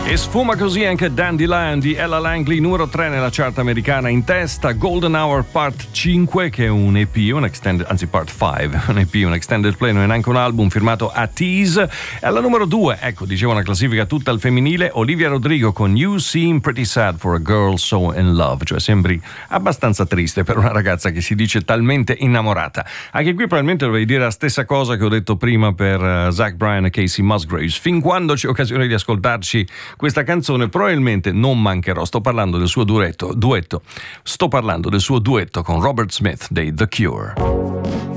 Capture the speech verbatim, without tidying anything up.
E sfuma così anche Dandelion di Ella Langley, numero tre nella chart americana, in testa Golden Hour Part cinque, che è un E P, un extended, anzi Part cinque, un E P, un extended play, non è neanche un album, firmato a Tease. E alla numero due, ecco, dicevo una classifica tutta al femminile, Olivia Rodrigo con You Seem Pretty Sad for a Girl So in Love, cioè sembri abbastanza triste per una ragazza che si dice talmente innamorata. Anche qui probabilmente dovrei dire la stessa cosa che ho detto prima per uh, Zach Bryan e Casey Musgraves. Fin quando c'è occasione di ascoltarci questa canzone probabilmente non mancherò. Sto parlando del suo duetto, duetto sto parlando del suo duetto con Robert Smith dei The Cure.